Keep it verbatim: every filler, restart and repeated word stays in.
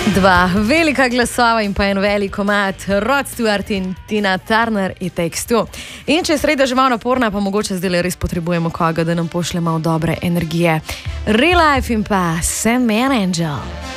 Dva velika glasova in pa en velik komad, Rod Stewart in Tina Turner in Takes Two. In če je sreda že malo naporna, pa mogoče zdaj res potrebujemo koga, da nam pošlje malo dobre energije. Real Life in pa Sam Angel.